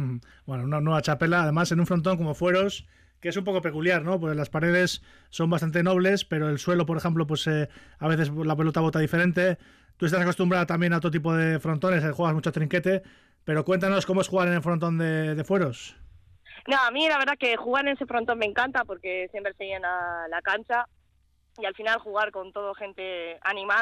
Bueno, una nueva chapela, además en un frontón como Fueros, que es un poco peculiar, ¿no? Pues las paredes son bastante nobles, pero el suelo, por ejemplo, pues a veces la pelota bota diferente. Tú estás acostumbrada también a otro tipo de frontones, juegas mucho trinquete, pero cuéntanos cómo es jugar en el frontón de Fueros. No, a mí la verdad que jugar en ese frontón me encanta porque siempre se llena la cancha y al final jugar con todo gente animada